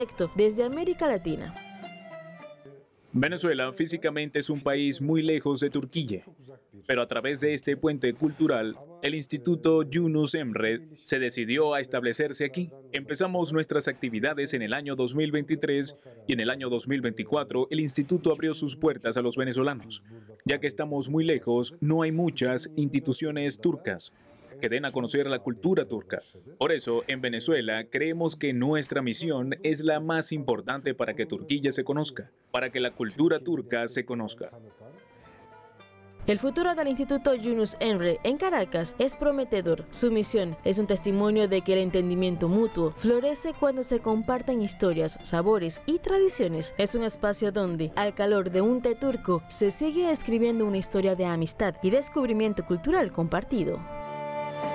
desde América Latina. Venezuela físicamente es un país muy lejos de Turquía, pero a través de este puente cultural, el Instituto Yunus Emre se decidió a establecerse aquí. Empezamos nuestras actividades en el año 2023 y en el año 2024 el instituto abrió sus puertas a los venezolanos. Ya que estamos muy lejos, no hay muchas instituciones turcas que den a conocer la cultura turca. Por eso, en Venezuela, creemos que nuestra misión es la más importante para que Turquía se conozca, para que la cultura turca se conozca. El futuro del Instituto Yunus Emre en Caracas es prometedor. Su misión es un testimonio de que el entendimiento mutuo florece cuando se comparten historias, sabores y tradiciones. Es un espacio donde, al calor de un té turco, se sigue escribiendo una historia de amistad y descubrimiento cultural compartido.